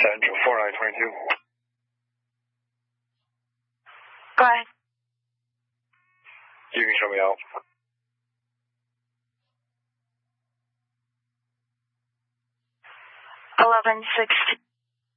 Central 4922. Go ahead. You can show me out. 1160.